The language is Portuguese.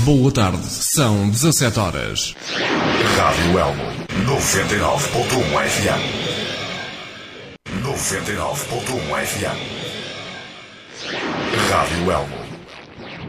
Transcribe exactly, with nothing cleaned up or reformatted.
Boa tarde, são dezassete horas. Rádio Elmo, noventa e nove ponto um F M. noventa e nove ponto um F M. Rádio Elmo.